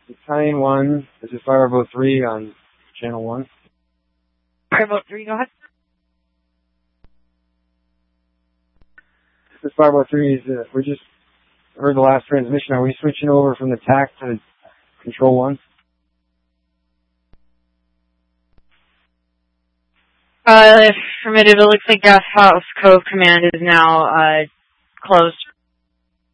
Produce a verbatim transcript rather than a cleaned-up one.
Battalion one, this is Fire Bravo three on channel one. Fire Bravo three, go ahead. This is Fire Bravo three, is, uh, we just heard the last transmission. Are we switching over from the T A C to Control one? Uh, affirmative. It looks like Gas House Cove Command is now, uh, closed